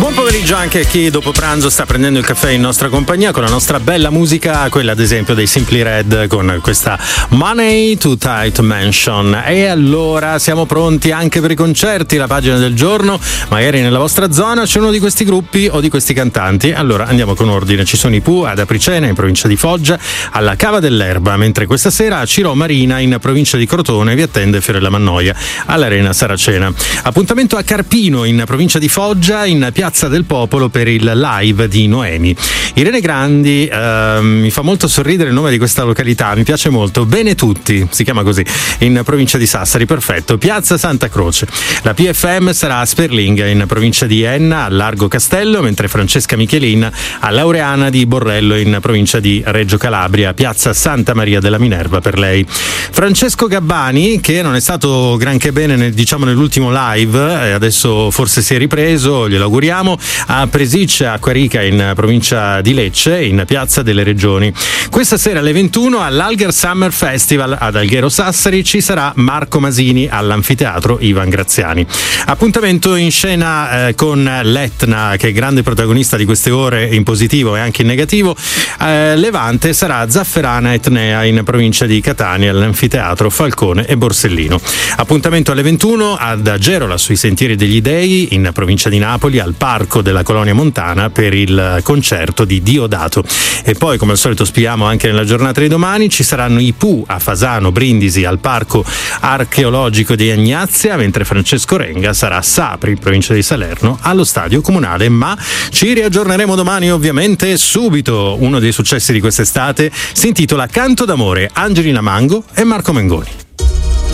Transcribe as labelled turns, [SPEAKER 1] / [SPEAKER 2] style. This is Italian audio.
[SPEAKER 1] Buon pomeriggio anche a chi dopo pranzo sta prendendo il caffè in nostra compagnia con la nostra bella musica, quella ad esempio dei Simply Red con questa Money to Tight Mansion. E allora siamo pronti anche per i concerti, la pagina del giorno, magari nella vostra zona c'è uno di questi gruppi o di questi cantanti. Allora andiamo con ordine, ci sono i Pooh ad Apricena in provincia di Foggia, alla Cava dell'Erba, mentre questa sera a Cirò Marina in provincia di Crotone vi attende Fiorella Mannoia all'Arena Saracena. Appuntamento a Carpino in provincia di Foggia, in Piazza del Popolo per il live di Noemi. Irene Grandi, mi fa molto sorridere il nome di questa località, mi piace molto. Bene Tutti, si chiama così, in provincia di Sassari, perfetto. Piazza Santa Croce. La PFM sarà a Sperlinga in provincia di Enna, a Largo Castello, mentre Francesca Michelin a Laureana di Borrello in provincia di Reggio Calabria, Piazza Santa Maria della Minerva per lei. Francesco Gabbani, che non è stato granché bene nell'ultimo live, adesso forse si è ripreso, glielo auguriamo, a Presiccia, a Quarica in provincia di Lecce, in Piazza delle Regioni. Questa sera alle 21 all'Alger Summer Festival ad Alghero Sassari ci sarà Marco Masini all'Anfiteatro Ivan Graziani. Appuntamento in scena con l'Etna, che è grande protagonista di queste ore in positivo e anche in negativo. Levante sarà Zafferana Etnea in provincia di Catania all'Anfiteatro Falcone e Borsellino. Appuntamento alle 21 ad Agerola sui Sentieri degli Dei in provincia di Napoli, al Parco della Colonia Montana per il concerto di Diodato. E poi, come al solito, spieghiamo anche nella giornata di domani ci saranno i Pooh a Fasano Brindisi al Parco Archeologico di Agnazia, mentre Francesco Renga sarà a Sapri in provincia di Salerno allo Stadio Comunale. Ma ci riaggiorneremo domani ovviamente subito. Uno dei successi di quest'estate si intitola Canto d'amore, Angelina Mango e Marco Mengoni.